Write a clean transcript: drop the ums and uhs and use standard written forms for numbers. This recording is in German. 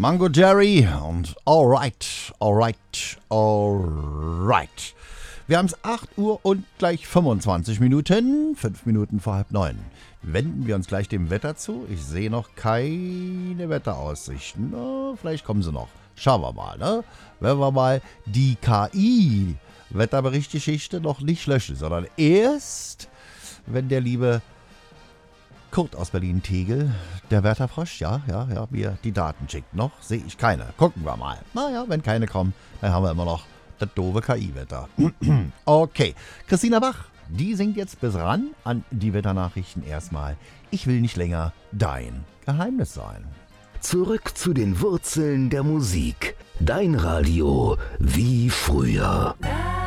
Mango Jerry und Alright, Alright, Alright. Wir haben es 8 Uhr und gleich 25 Minuten, 5 Minuten vor 8:30. Wenden wir uns gleich dem Wetter zu. Ich sehe noch keine Wetteraussichten. Na, vielleicht kommen sie noch. Schauen wir mal, ne? Wenn wir mal die KI-Wetterberichtgeschichte noch nicht löschen, sondern erst, wenn der liebe Kurt aus Berlin-Tegel, der Wetterfrosch, ja, mir die Daten schickt. Noch sehe ich keine. Gucken wir mal. Naja, wenn keine kommen, dann haben wir immer noch das doofe KI-Wetter. Okay, Christina Bach, die singt jetzt bis ran an die Wetternachrichten erstmal. Ich will nicht länger dein Geheimnis sein. Zurück zu den Wurzeln der Musik. Dein Radio wie früher.